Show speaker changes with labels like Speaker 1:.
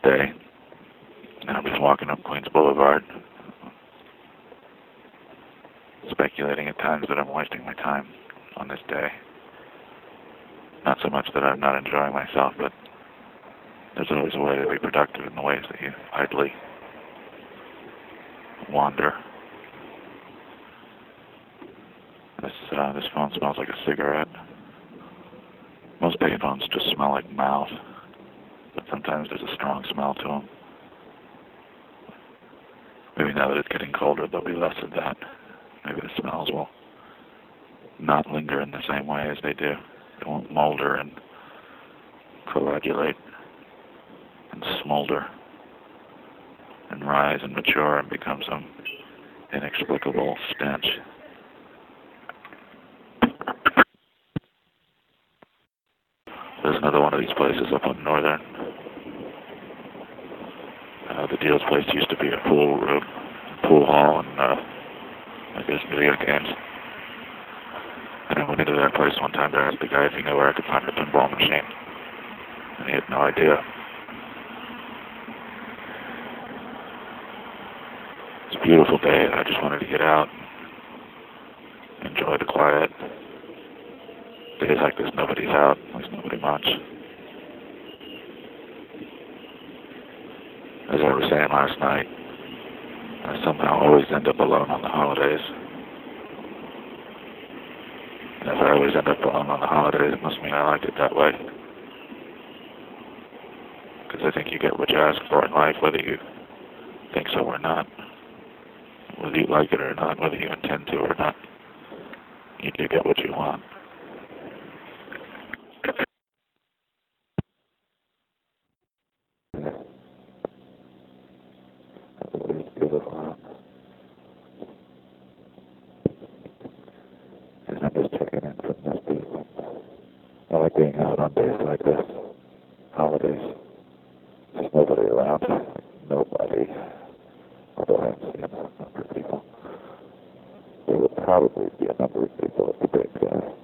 Speaker 1: day, and I'm just walking up Queens Boulevard, speculating at times that I'm wasting my time on this day. Not so much that I'm not enjoying myself, but there's always a way to be productive in the ways that you idly wander. This phone smells like a cigarette. Most payphones just smell like mouth, but sometimes there's a strong smell to them. Maybe now that it's getting colder, there'll be less of that. Maybe the smells will not linger in the same way as they do. They won't molder and coagulate and smolder and rise and mature and become some inexplicable stench. There's another one of these places up on Northern. The Deals place used to be a pool room, pool hall, and I guess video games. And I went into that place one time to ask the guy if he knew where I could find a pinball machine. And he had no idea. It's a beautiful day, and I just wanted to get out, enjoy the quiet. Days like this, nobody's out. There's nobody much. As I was saying last night, I somehow always end up alone on the holidays. And if I always end up alone on the holidays, it must mean I liked it that way. Because I think you get what you ask for in life, whether you think so or not. Whether you like it or not, whether you intend to or not. You do get what you want. It's beautiful. And I'm just checking in from this people. I like being out on days like this. Holidays. There's nobody around. Nobody. Although I haven't seen a number of people. There will probably be a number of people at the big